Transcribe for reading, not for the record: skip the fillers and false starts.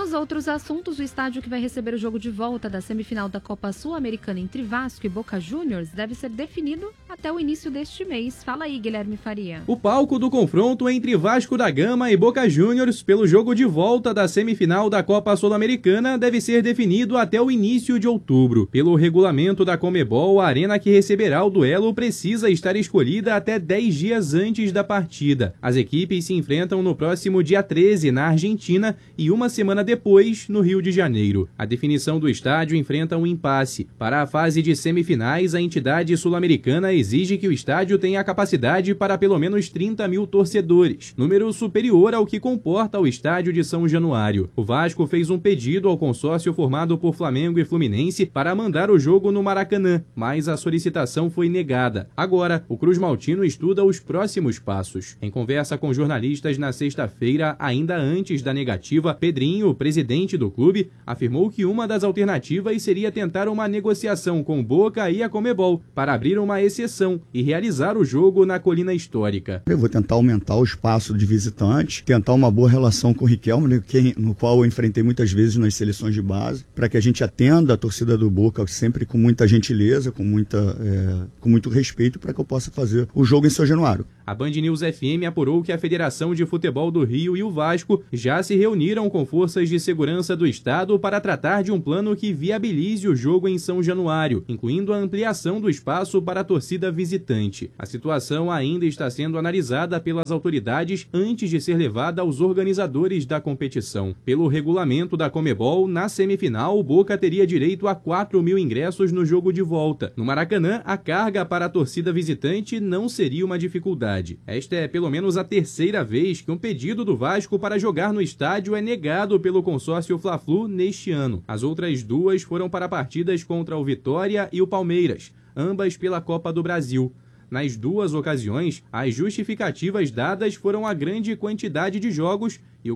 Nos outros assuntos, o estádio que vai receber o jogo de volta da semifinal da Copa Sul-Americana entre Vasco e Boca Juniors deve ser definido até o início deste mês. Fala aí, Guilherme Faria. O palco do confronto entre Vasco da Gama e Boca Juniors pelo jogo de volta da semifinal da Copa Sul-Americana deve ser definido até o início de outubro. Pelo regulamento da Conmebol, a arena que receberá o duelo precisa estar escolhida até 10 dias antes da partida. As equipes se enfrentam no próximo dia 13 na Argentina e uma semana depois no Rio de Janeiro. A definição do estádio enfrenta um impasse. Para a fase de semifinais, a entidade sul-americana exige que o estádio tenha capacidade para pelo menos 30 mil torcedores, número superior ao que comporta o estádio de São Januário. O Vasco fez um pedido ao consórcio formado por Flamengo e Fluminense para mandar o jogo no Maracanã, mas a solicitação foi negada. Agora, o Cruz Maltino estuda os próximos passos. Em conversa com jornalistas na sexta-feira, ainda antes da negativa, Pedrinho, o presidente do clube, afirmou que uma das alternativas seria tentar uma negociação com Boca e a Conmebol para abrir uma exceção e realizar o jogo na Colina Histórica. Eu vou tentar aumentar o espaço de visitante, tentar uma boa relação com o Riquelme, no qual eu enfrentei muitas vezes nas seleções de base, para que a gente atenda a torcida do Boca sempre com muita gentileza, com muito respeito, para que eu possa fazer o jogo em São Januário. A Band News FM apurou que a Federação de Futebol do Rio e o Vasco já se reuniram com forças de segurança do estado para tratar de um plano que viabilize o jogo em São Januário, incluindo a ampliação do espaço para a torcida visitante. A situação ainda está sendo analisada pelas autoridades antes de ser levada aos organizadores da competição. Pelo regulamento da Conmebol, na semifinal, o Boca teria direito a 4 mil ingressos no jogo de volta. No Maracanã, a carga para a torcida visitante não seria uma dificuldade. Esta é pelo menos a terceira vez que um pedido do Vasco para jogar no estádio é negado pelo consórcio Fla-Flu neste ano. As outras duas foram para partidas contra o Vitória e o Palmeiras, ambas pela Copa do Brasil. Nas duas ocasiões, as justificativas dadas foram a grande quantidade de jogos e o